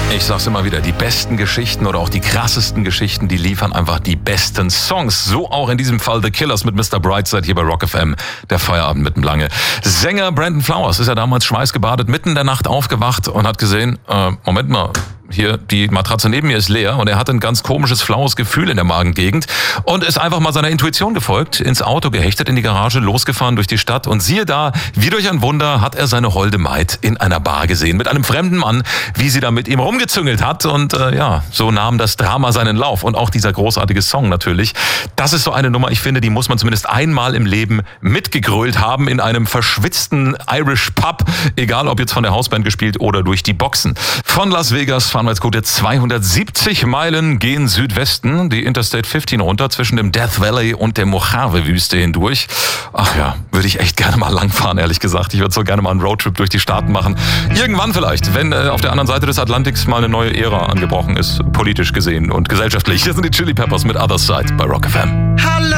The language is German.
Ich sag's immer wieder, die besten Geschichten oder auch die krassesten Geschichten, die liefern einfach die besten Songs. So auch in diesem Fall The Killers mit Mr. Brightside hier bei Rock FM, der Feierabend mit dem Lange. Sänger Brandon Flowers ist ja damals schweißgebadet mitten in der Nacht aufgewacht und hat gesehen, Moment mal, hier, die Matratze neben mir ist leer und er hatte ein ganz komisches, flaues Gefühl in der Magengegend und ist einfach mal seiner Intuition gefolgt, ins Auto gehechtet, in die Garage, losgefahren durch die Stadt und siehe da, wie durch ein Wunder hat er seine holde Maid in einer Bar gesehen, mit einem fremden Mann, wie sie da mit ihm rumgezüngelt hat und so nahm das Drama seinen Lauf und auch dieser großartige Song natürlich. Das ist so eine Nummer, ich finde, die muss man zumindest einmal im Leben mitgegrölt haben in einem verschwitzten Irish Pub, egal ob jetzt von der Hausband gespielt oder durch die Boxen. Von Las Vegas fahren wir jetzt gute 270 Meilen gen Südwesten, die Interstate 15 runter, zwischen dem Death Valley und der Mojave-Wüste hindurch. Ach ja, würde ich echt gerne mal langfahren, ehrlich gesagt. Ich würde so gerne mal einen Roadtrip durch die Staaten machen. Irgendwann vielleicht, wenn auf der anderen Seite des Atlantiks mal eine neue Ära angebrochen ist, politisch gesehen und gesellschaftlich. Hier sind die Chili Peppers mit Other Side bei Rock FM.